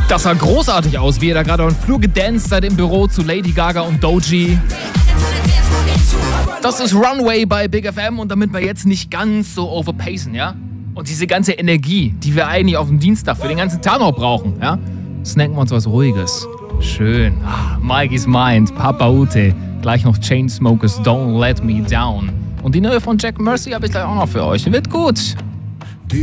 Das sah großartig aus, wie er da gerade auf den Flur gedanced hat im Büro zu Lady Gaga und Doechii. Das ist Runway bei Big FM und damit wir jetzt nicht ganz so overpacen, ja? Und diese ganze Energie, die wir eigentlich auf dem Dienstag für den ganzen Tag noch brauchen, ja? Snacken wir uns was Ruhiges. Schön. Mikey's Mind, Papa Ute. Gleich noch Chainsmokers, Don't Let Me Down. Und die neue von Jack Mercy habe ich gleich auch noch für euch. Wird gut.